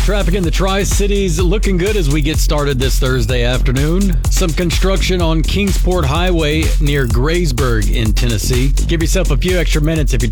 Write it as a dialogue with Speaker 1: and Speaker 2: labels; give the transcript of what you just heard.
Speaker 1: Traffic in the Tri-Cities looking good as we get started this Thursday afternoon. Some construction on Kingsport Highway near Graysburg in Tennessee. Give yourself a few extra minutes if you're